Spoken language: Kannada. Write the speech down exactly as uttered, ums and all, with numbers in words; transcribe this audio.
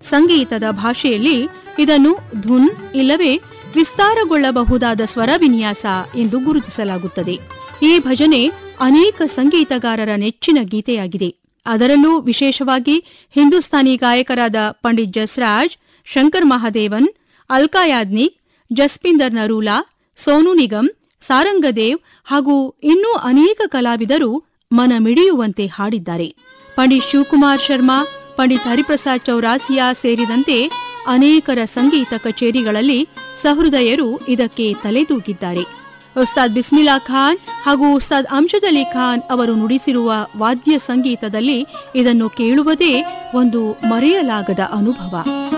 ಸಂಗೀತದ ಭಾಷೆಯಲ್ಲಿ ಇದನ್ನು ಧುನ್ ಇಲ್ಲವೇ ವಿಸ್ತಾರಗೊಳ್ಳಬಹುದಾದ ಸ್ವರ ವಿನ್ಯಾಸ ಎಂದು ಗುರುತಿಸಲಾಗುತ್ತದೆ. ಈ ಭಜನೆ ಅನೇಕ ಸಂಗೀತಗಾರರ ನೆಚ್ಚಿನ ಗೀತೆಯಾಗಿದೆ. ಅದರಲ್ಲೂ ವಿಶೇಷವಾಗಿ ಹಿಂದೂಸ್ತಾನಿ ಗಾಯಕರಾದ ಪಂಡಿತ್ ಜಸ್ರಾಜ್, ಶಂಕರ್ ಮಹಾದೇವನ್, ಅಲ್ಕಾ ಯಾಜ್ನಿಕ್, ಜಸ್ಪಿಂದರ್ ನರೂಲಾ, ಸೋನು ನಿಗಮ್, ಸಾರಂಗದೇವ್ ಹಾಗೂ ಇನ್ನೂ ಅನೇಕ ಕಲಾವಿದರು ಮನಮಿಡಿಯುವಂತೆ ಹಾಡಿದ್ದಾರೆ. ಪಂಡಿತ್ ಶಿವಕುಮಾರ್ ಶರ್ಮಾ, ಪಂಡಿತ್ ಹರಿಪ್ರಸಾದ್ ಚೌರಾಸಿಯಾ ಸೇರಿದಂತೆ ಅನೇಕರ ಸಂಗೀತ ಕಚೇರಿಗಳಲ್ಲಿ ಸಹೃದಯರು ಇದಕ್ಕೆ ತಲೆದೂಗಿದ್ದಾರೆ. ಉಸ್ತಾದ್ ಬಿಸ್ಮಿಲ್ಲಾ ಖಾನ್ ಹಾಗೂ ಉಸ್ತಾದ್ ಅಮ್ಜದ್ ಅಲಿ ಖಾನ್ ಅವರು ನುಡಿಸಿರುವ ವಾದ್ಯ ಸಂಗೀತದಲ್ಲಿ ಇದನ್ನು ಕೇಳುವುದೇ ಒಂದು ಮರೆಯಲಾಗದ ಅನುಭವ.